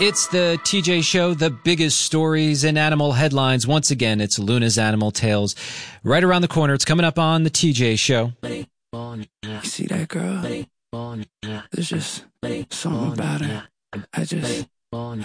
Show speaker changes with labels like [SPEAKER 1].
[SPEAKER 1] It's the TJ Show, the biggest stories in animal headlines. Once again, it's Luna's Animal Tales. Right around the corner, it's coming up on the TJ Show.
[SPEAKER 2] You see that girl? There's just something about her.